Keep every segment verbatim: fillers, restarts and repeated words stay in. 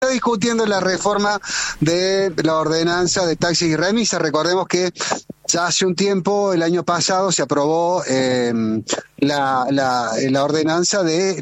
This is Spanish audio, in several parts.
está discutiendo la reforma de la ordenanza de taxis y remisas. Recordemos que ya hace un tiempo, el año pasado, se aprobó eh, la, la, la ordenanza de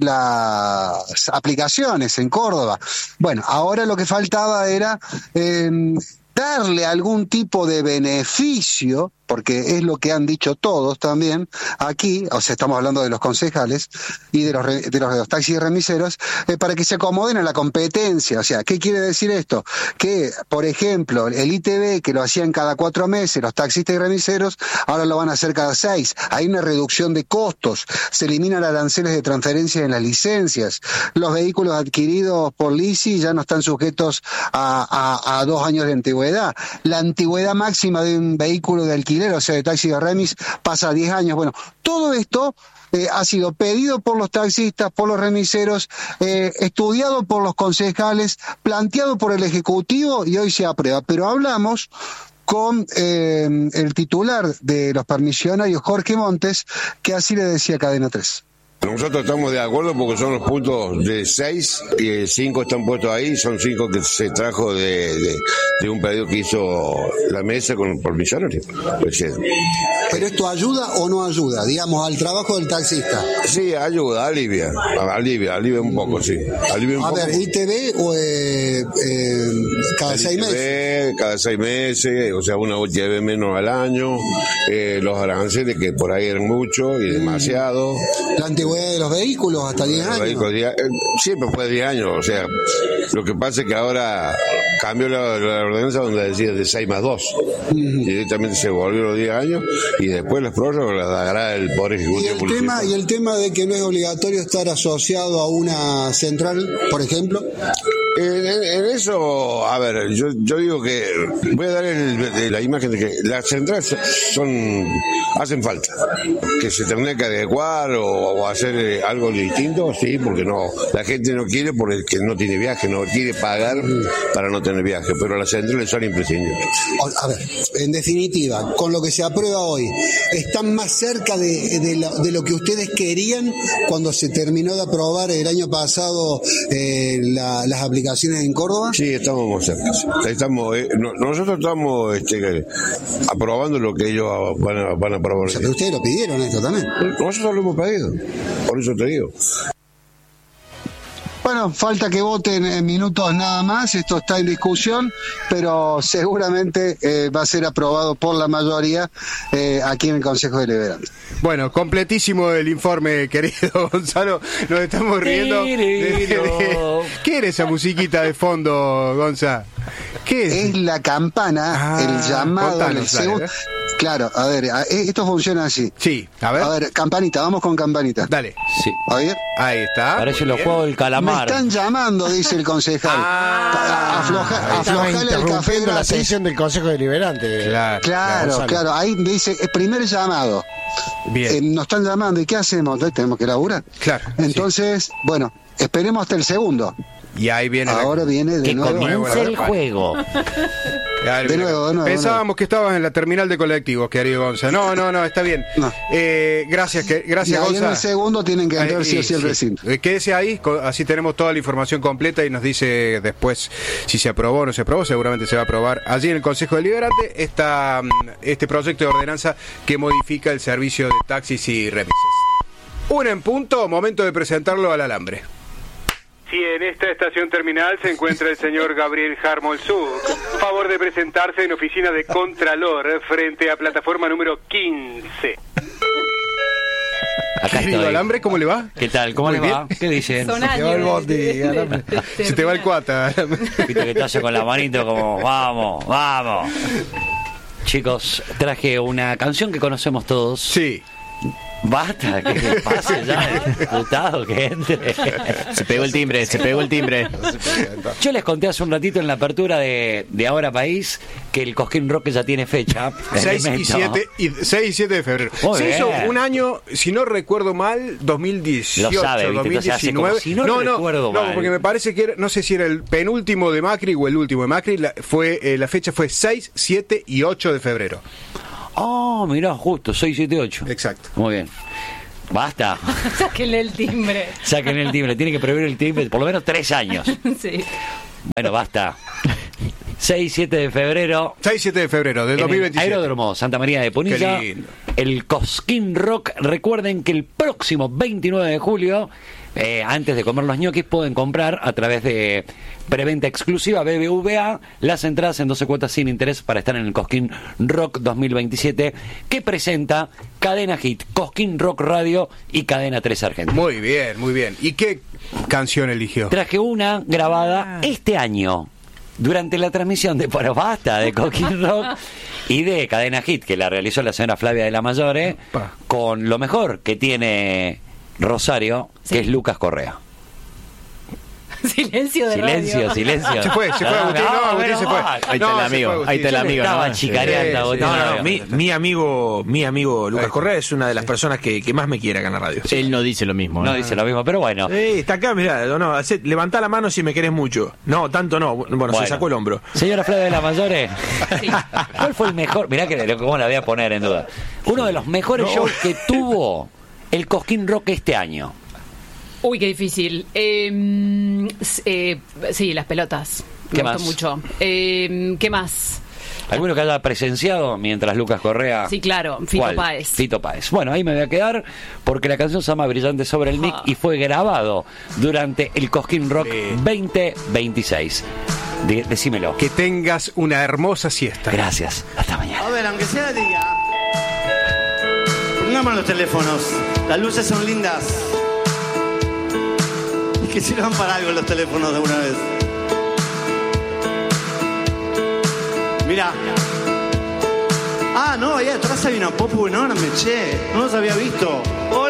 las aplicaciones en Córdoba. Bueno, ahora lo que faltaba era eh, darle algún tipo de beneficio, porque es lo que han dicho todos también aquí, o sea, estamos hablando de los concejales y de los, re, de los, de los taxis y remiseros, eh, para que se acomoden a la competencia. O sea, ¿qué quiere decir esto? Que, por ejemplo, el I T B, que lo hacían cada cuatro meses, los taxistas y remiseros, ahora lo van a hacer cada seis. Hay una reducción de costos, se eliminan aranceles de transferencia en las licencias, los vehículos adquiridos por L I S I ya no están sujetos a, a, a dos años de antigüedad. La antigüedad máxima de un vehículo de alquiler, o sea, de taxi de remis, pasa a diez años. Bueno, todo esto eh, ha sido pedido por los taxistas, por los remiseros, eh, estudiado por los concejales, planteado por el Ejecutivo y hoy se aprueba. Pero hablamos con eh, el titular de los permisionarios, Jorge Montes, que así le decía a Cadena tres. Nosotros estamos de acuerdo porque son los puntos de seis y cinco están puestos ahí, son cinco que se trajo de, de, de un pedido que hizo la mesa con el permisionario. ¿Pero esto ayuda o no ayuda, digamos, al trabajo del taxista? Sí, ayuda, alivia, alivia, alivia un poco, sí. Alivia un a poco. ver, ¿I T V o eh, eh, cada seis meses? Cada seis meses, o sea, una I T V menos al año, eh, los aranceles que por ahí eran muchos y demasiado. La antigüedad de los vehículos hasta diez años. Vehículos, siempre fue diez años, o sea, lo que pasa es que ahora cambió la, la ordenanza donde decía de seis más dos. Uh-huh. Directamente se volvió los diez años y después las prórrogas las dará el Poder Ejecutivo. ¿Y el, tema, ¿Y el tema de que no es obligatorio estar asociado a una central, por ejemplo? En, en, en eso, a ver, yo, yo digo que voy a dar el, la imagen de que las centrales son, hacen falta, que se tendría que adecuar o, o hacer algo distinto, sí, porque no, la gente no quiere porque no tiene viaje, no quiere pagar para no tener viaje, pero las centrales son imprescindibles. A ver, en definitiva, con lo que se aprueba hoy, ¿están más cerca de, de, lo, de lo que ustedes querían cuando se terminó de aprobar el año pasado eh, la, las aplicaciones en Córdoba? Sí, estamos muy cerca. Estamos, eh, no, nosotros estamos este, aprobando lo que ellos van a, van a aprobar. O sea, pero ustedes lo pidieron esto también. Nosotros lo hemos pedido, por eso te digo. Bueno, falta que voten en minutos nada más, esto está en discusión, pero seguramente eh, va a ser aprobado por la mayoría eh, aquí en el Consejo Deliberante. Bueno, completísimo el informe, querido Gonzalo, nos estamos riendo. De, de, de, ¿Qué era esa musiquita de fondo, Gonza? ¿Qué es? Es la campana, ah, el llamado, contanos, el segundo... Claro, a ver, esto funciona así. Sí, a ver. A ver, campanita, vamos con campanita. Dale. Sí. A ver. Ahí está. Parece los juegos del calamar. Me están llamando, dice el concejal. Ah, Afloja, aflojale el café la sesión del Consejo Deliberante. Claro, claro, claro. Ahí dice, el primer llamado. Bien. Eh, nos están llamando, ¿y qué hacemos? Tenemos que laburar. Claro. Entonces, sí. Bueno, esperemos hasta el segundo. Y ahí viene. Ahora la... viene de que nuevo. comience el juego. De nuevo, de nuevo. Pensábamos de nuevo. que estabas en la terminal de colectivos, querido Gonza. No, no, no, está bien. No. Eh, gracias, que, gracias, y ahí Gonza. En el segundo tienen que entrar sí o sí el recinto. Quédese ahí, así tenemos toda la información completa y nos dice después si se aprobó o no se aprobó. Seguramente se va a aprobar allí en el Consejo Deliberante esta, este proyecto de ordenanza que modifica el servicio de taxis y remises. Una en punto, momento de presentarlo al alambre. Sí, en esta estación terminal se encuentra el señor Gabriel Harmolzuk. Favor de presentarse en oficina de Contralor frente a plataforma número quince. Acá Querido estoy. Alambre, ¿cómo le va? ¿Qué tal? ¿Cómo Muy le va? bien. ¿Qué dicen? Se te va el bondi, Alambre. Se te va el cuata. Viste que te hace con la manito como, vamos, vamos. Chicos, traje una canción que conocemos todos. Sí. Basta, que le pase ya, diputado, que entre. Se pegó el timbre, se pegó el timbre. Yo les conté hace un ratito en la apertura de, de Ahora País que el Cosquín Rock ya tiene fecha. seis y siete de febrero. Muy Se bien. hizo un año, si no recuerdo mal, dos mil dieciocho, Lo sabe, ¿viste? dos mil diecinueve. Si no, no, recuerdo no, mal. no, porque me parece que era, no sé si era el penúltimo de Macri o el último de Macri, la, fue, eh, la fecha fue seis, siete y ocho de febrero. Oh, mirá, justo, seis, siete, ocho. Exacto. Muy bien. Basta. Sáquenle el timbre. Saquen el timbre, tiene que prever el timbre por lo menos tres años. Sí. Bueno, basta. seis y siete de febrero. seis y siete de febrero del en dos mil el veintisiete. Aeródromo Santa María de Punilla. Qué lindo. El Cosquín Rock. Recuerden que el próximo veintinueve de julio, eh, antes de comer los ñoquis, pueden comprar a través de preventa exclusiva B B V A las entradas en doce cuotas sin interés para estar en el Cosquín Rock dos mil veintisiete, que presenta Cadena Hit, Cosquín Rock Radio y Cadena tres Argentina. Muy bien, muy bien. ¿Y qué canción eligió? Traje una grabada este año durante la transmisión de Pero Basta de Cosquín Rock y de Cadena Hit, que la realizó la señora Flavia de la Mayore, con lo mejor que tiene Rosario, Sí. que es Lucas Correa. Silencio de Silencio, radio. silencio. Se fue, se fue, Agustín. No, Agustín se fue. va. Ahí está No, el se amigo, fue, Agustín. ahí está el Yo le amigo, estaba ¿no? chicareando, Sí, Agustín. sí. No, no, Flavia. mi, mi amigo, mi amigo Lucas Ahí. Correa es una de las personas que, que más me quiere acá en la radio. Él no dice lo mismo. No ¿eh? dice lo mismo, pero bueno. Eh, está acá, mirá, no, no, hacé- levantá la mano si me querés mucho. No, tanto no. Bueno, Bueno. se sacó el hombro. Señora Flavia de la Mayore, ¿cuál fue el mejor? Mirá que cómo la voy a poner en duda. Uno de los mejores No. shows que tuvo el Cosquín Rock este año. Uy, qué difícil. Eh, s- eh, sí, las pelotas. ¿Qué Me más? gustó mucho. Eh, ¿Qué más? ¿Alguno que haya presenciado mientras Lucas Correa? Sí, claro, Fito ¿Cuál? Páez. Fito Páez. Bueno, ahí me voy a quedar porque la canción se llama Brillante sobre el mic Ah. y fue grabado durante el Cosquín Rock veinte veintiséis. De- decímelo. Que tengas una hermosa siesta. Gracias. Hasta mañana. A ver, aunque sea de día. Pongamos los teléfonos. Las luces son lindas. Que sirvan para algo los teléfonos de una vez. Mira. Ah, no, ahí atrás hay una popu enorme, che. No los había visto. Hola.